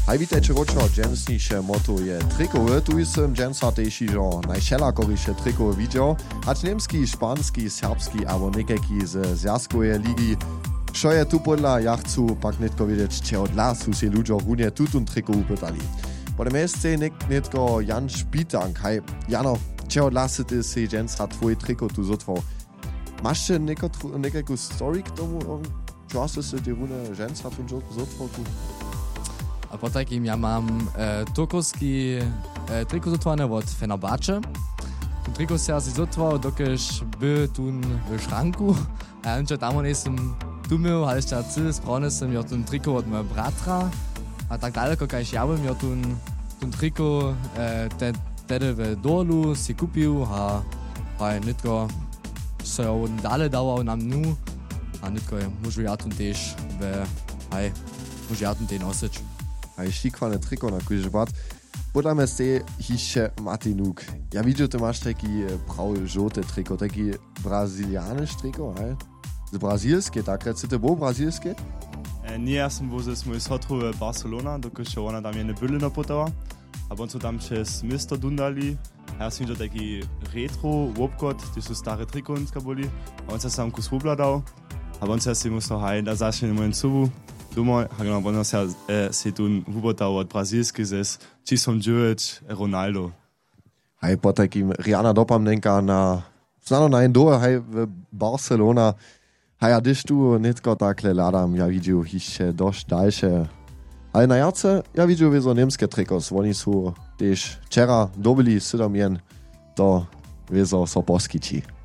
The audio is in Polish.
Hej, witajcie ročo, dženstniše moto je trikowe. Tu jestem džensa też iżo najšelakoriše trikowe widział. Hać niemski, španski, serbski, albo nekajki z zjazkowe ligi. Šo je tu podla, ja chcу pak netko wiedzieć, če od lasu se ludzie runie tutun trikovu pytali. Potem jest netko Jan Špitang. Hej, Jano, če od lasu ty se džensa tvoj triko tu zotwał. Masz nekajku story k tomu? Čo se ty rune džensa tu zotwał tu? A po takim ja mam turkowski triko zotwane od Fenerbahce. Ten triko se asi zotwał, dokež by tun w szranku. A ja tam nesem dumil, ale jeszcze ty sprawne sem ja ten triko od mojego bratra. A tak daleko, kajž ja bym ja ten triko tedy w Dorlu si kupił, a nitko se ja dalej dawał nam nu. A nitko mužu ja tun też mužu ja tun nosić. A jeśli kwane triko na kujże bat, podle mnie ste hisze Martinuk. Ja widzę, ty masz taki prawy żółty triko, taki brazylianisch triko, hej? Z brazilskie, tak? Czy ty był brazilskie? Nie, ja sam był z mojej sotru Barcelona, dokud ona tam jedne były napotała. A on co tam przez miasto dundali. Ja sam widzę taki retro łopkot, to są stare triko boli. A on se sam kus rubla dał. A on se musel hej, da zacznie mojen subu. Doma, genau, bo nas se tu vubotał od brazilski zes Chisom Djuric, Ronaldo. Hej, po takim Rihanna dopamnenka na znano na Endor, hej, w Barcelona. Hej, a dyś tu nitko takle ladam, ja widział hisze dość dalsze. Ale na jarce, ja widział wieso niemskie trikos, oni są też wczera dobili 7 jen do wieso Soboskici.